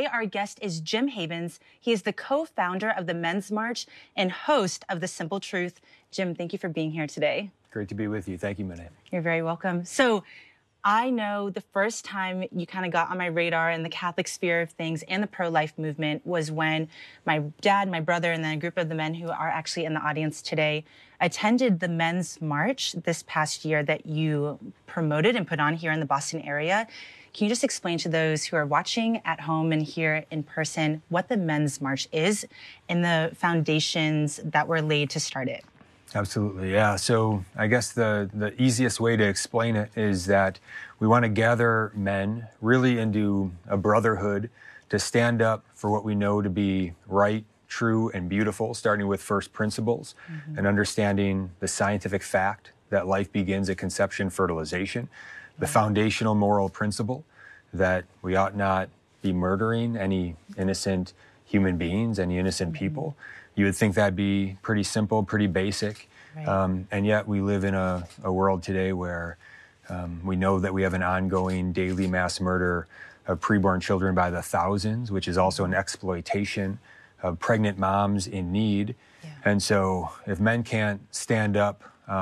Today, our guest is Jim Havens. He is the co-founder of the Men's March and host of The Simple Truth. Jim, thank you for being here today. Great to be with you. Thank you, Monet. You're very welcome. So I know the first time you kind of got on my radar in the Catholic sphere of things and the pro-life movement was when my dad, my brother, and then a group of the men who are actually in the audience today attended the Men's March this past year that you promoted and put on here in the Boston area. Can you just explain to those who are watching at home and here in person what the Men's March is and the foundations that were laid to start it? Absolutely, yeah. So I guess the easiest way to explain it is that we want to gather men really into a brotherhood to stand up for what we know to be right, true, and beautiful, starting with first principles and understanding the scientific fact that life begins at conception, fertilization, the foundational moral principle that we ought not be murdering any innocent human beings, any innocent people. You would think that'd be pretty simple, pretty basic. Right. And yet we live in a world today where we know that we have an ongoing daily mass murder of preborn children by the thousands, which is also an exploitation of pregnant moms in need. Yeah. And so if men can't stand up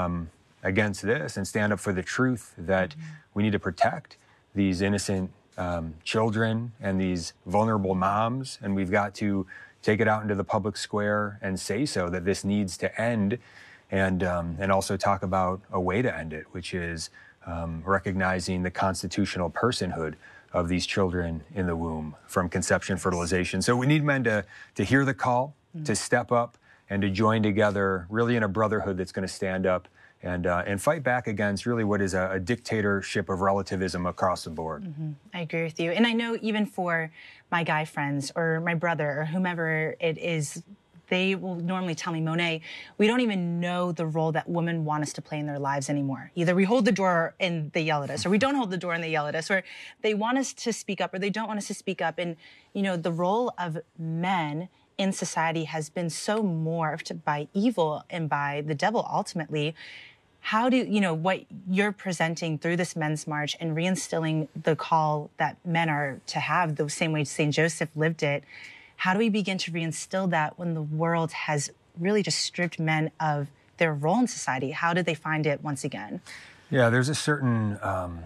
against this and stand up for the truth that we need to protect these innocent children and these vulnerable moms, and we've got to take it out into the public square and say so, that this needs to end, and also talk about a way to end it, which is recognizing the constitutional personhood of these children in the womb from conception, fertilization. So we need men to hear the call, to step up, and to join together really in a brotherhood that's going to stand up and fight back against really what is a dictatorship of relativism across the board. I agree with you. And I know even for my guy friends or my brother or whomever it is, they will normally tell me, Monet, we don't even know the role that women want us to play in their lives anymore. Either we hold the door and they yell at us, or we don't hold the door and they yell at us, or they want us to speak up or they don't want us to speak up. And, you know, the role of men in society has been so morphed by evil and by the devil ultimately. How do, you know, what you're presenting through this Men's March and reinstilling the call that men are to have the same way St. Joseph lived it, how do we begin to reinstill that when the world has really just stripped men of their role in society? How do they find it once again? Yeah, there's a certain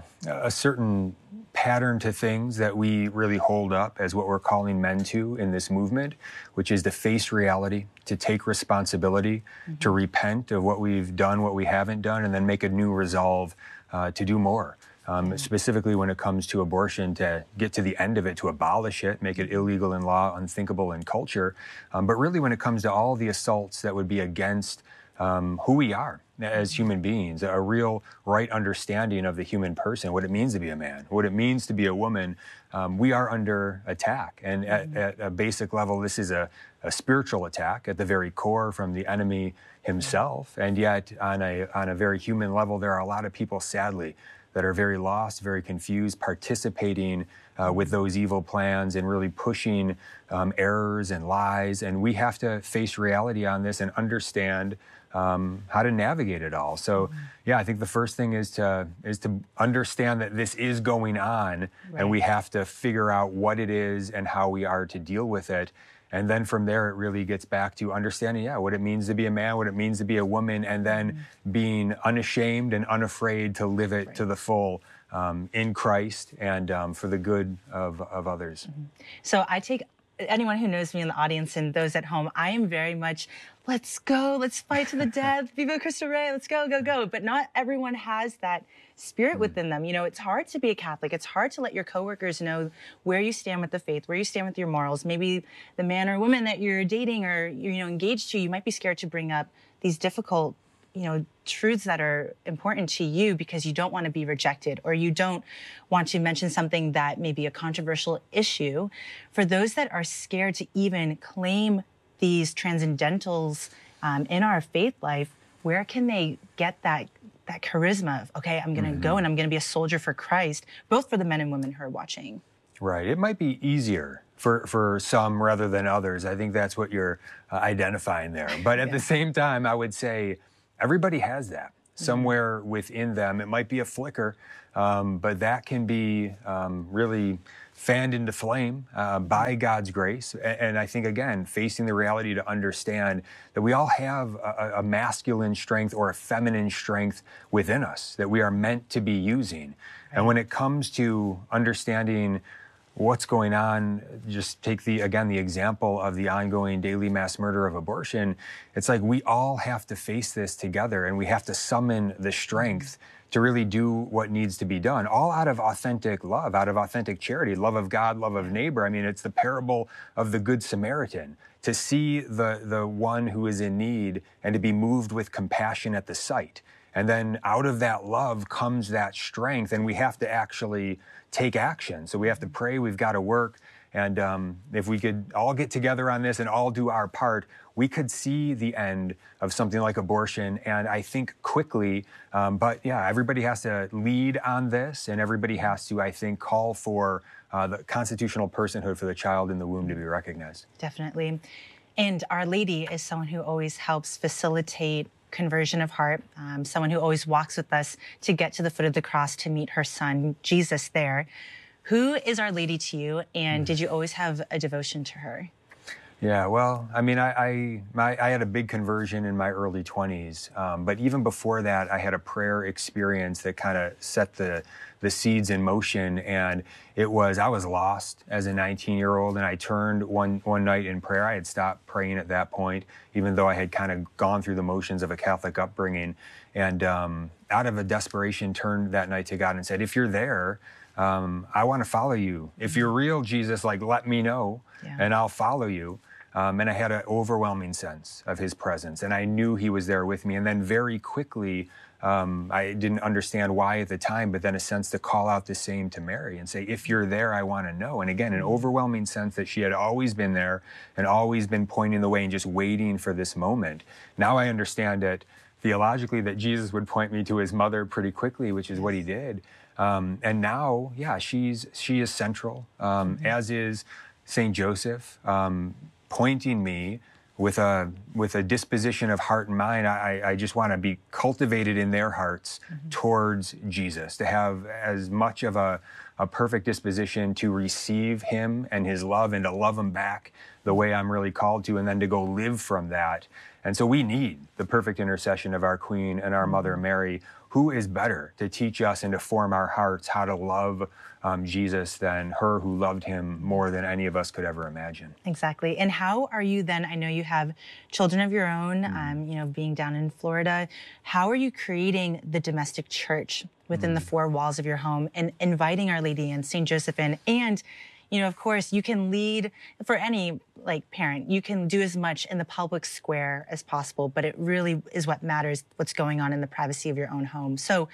pattern to things that we really hold up as what we're calling men to in this movement, which is to face reality, to take responsibility, to repent of what we've done, what we haven't done, and then make a new resolve to do more. Specifically when it comes to abortion, to get to the end of it, to abolish it, make it illegal in law, unthinkable in culture. But really when it comes to all the assaults that would be against who we are as human beings, a real right understanding of the human person, what it means to be a man, what it means to be a woman, we are under attack. And at a basic level, this is a spiritual attack at the very core from the enemy himself. And yet on a very human level, there are a lot of people, sadly, that are very lost, very confused, participating with those evil plans and really pushing errors and lies. And we have to face reality on this and understand how to navigate it all. So, yeah, I think the first thing is to understand that this is going on, and we have to figure out what it is and how we are to deal with it. And then from there, it really gets back to understanding, what it means to be a man, what it means to be a woman, and then being unashamed and unafraid to live it to the full in Christ and for the good of others. So I take anyone who knows me in the audience and those at home, I am very much, let's go, let's fight to the death, Viva Cristo Rey, let's go, go, go. But not everyone has that spirit within them. You know, it's hard to be a Catholic. It's hard to let your coworkers know where you stand with the faith, where you stand with your morals. Maybe the man or woman that you're dating or, you know, engaged to, you might be scared to bring up these difficult, you know, truths that are important to you because you don't want to be rejected or you don't want to mention something that may be a controversial issue. For those that are scared to even claim these transcendentals in our faith life, where can they get that charisma of, okay, I'm going to go and I'm going to be a soldier for Christ, both for the men and women who are watching? Right. It might be easier for some rather than others. I think that's what you're identifying there. But at the same time, I would say everybody has that somewhere within them. It might be a flicker, but that can be really fanned into flame by God's grace. And I think, again, facing the reality to understand that we all have a masculine strength or a feminine strength within us that we are meant to be using. Right. And when it comes to understanding what's going on, just take the example of the ongoing daily mass murder of abortion. It's like we all have to face this together, and we have to summon the strength to really do what needs to be done, all out of authentic love, out of authentic charity, love of God, love of neighbor. I mean, it's the parable of the Good Samaritan, to see the one who is in need and to be moved with compassion at the sight. And then out of that love comes that strength, and we have to actually take action. So we have to pray, we've got to work. And if we could all get together on this and all do our part, we could see the end of something like abortion, and I think quickly. But yeah, everybody has to lead on this, and everybody has to, I think, call for the constitutional personhood for the child in the womb to be recognized. Definitely. And Our Lady is someone who always helps facilitate conversion of heart, someone who always walks with us to get to the foot of the cross to meet her son, Jesus, there. Who is Our Lady to you, and did you always have a devotion to her? Yeah, well, I mean, I had a big conversion in my early 20s, but even before that, I had a prayer experience that kind of set the seeds in motion, and I was lost as a 19-year-old, and I turned one night in prayer. I had stopped praying at that point, even though I had kind of gone through the motions of a Catholic upbringing, and out of a desperation, turned that night to God and said, if you're there, I want to follow you. If you're real, Jesus, like, let me know, and I'll follow you. And I had an overwhelming sense of his presence, and I knew he was there with me. And then very quickly, I didn't understand why at the time, but then a sense to call out the same to Mary and say, if you're there, I want to know. And again, an overwhelming sense that she had always been there and always been pointing the way and just waiting for this moment. Now I understand it theologically that Jesus would point me to his mother pretty quickly, which is what he did. And now, yeah, she is central, as is St. Joseph, pointing me with a disposition of heart and mind. I just want to be cultivated in their hearts towards Jesus, to have as much of a perfect disposition to receive him and his love and to love him back the way I'm really called to, and then to go live from that. And so we need the perfect intercession of our Queen and our Mother Mary. Who is better to teach us and to form our hearts how to love Jesus than her who loved him more than any of us could ever imagine? Exactly. And how are you then, I know you have children of your own, being down in Florida, how are you creating the domestic church within the four walls of your home and inviting Our Lady and St. Joseph in? And of course, you can lead, for any parent, you can do as much in the public square as possible, but it really is what matters, what's going on in the privacy of your own home. So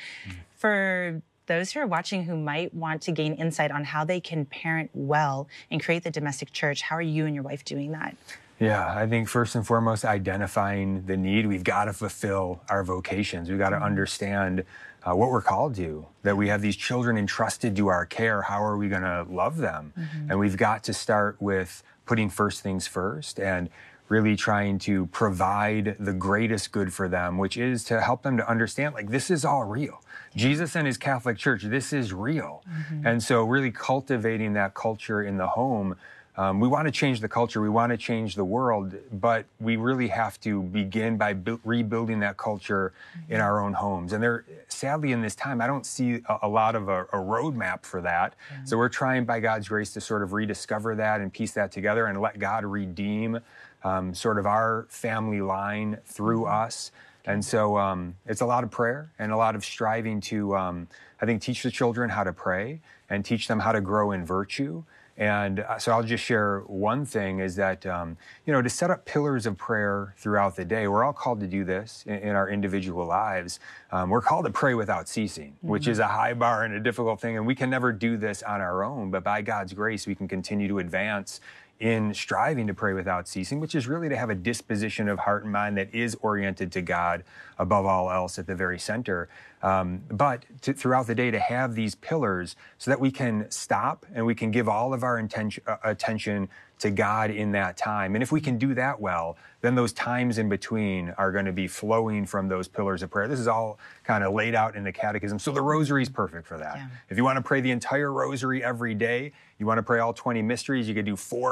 for those who are watching who might want to gain insight on how they can parent well and create the domestic church, how are you and your wife doing that? Yeah, I think first and foremost, identifying the need. We've got to fulfill our vocations. We've got to understand what we're called to, that we have these children entrusted to our care. How are we going to love them? And we've got to start with putting first things first and really trying to provide the greatest good for them, which is to help them to understand, this is all real. Jesus and his Catholic Church, this is real. And so really cultivating that culture in the home. We want to change the culture, we want to change the world, but we really have to begin by rebuilding that culture in our own homes. And sadly, in this time, I don't see a lot of a roadmap for that. So we're trying, by God's grace, to sort of rediscover that and piece that together and let God redeem sort of our family line through us. And so it's a lot of prayer and a lot of striving to, I think, teach the children how to pray and teach them how to grow in virtue. And so I'll just share one thing is that, to set up pillars of prayer throughout the day. We're all called to do this in our individual lives. We're called to pray without ceasing, which is a high bar and a difficult thing. And we can never do this on our own. But by God's grace, we can continue to advance in striving to pray without ceasing, which is really to have a disposition of heart and mind that is oriented to God above all else at the very center. But throughout the day to have these pillars so that we can stop and we can give all of our attention to God in that time. And if we can do that well, then those times in between are going to be flowing from those pillars of prayer. This is all kind of laid out in the Catechism. So the Rosary is perfect for that. Yeah. If you want to pray the entire Rosary every day, you want to pray all 20 mysteries, you could do 4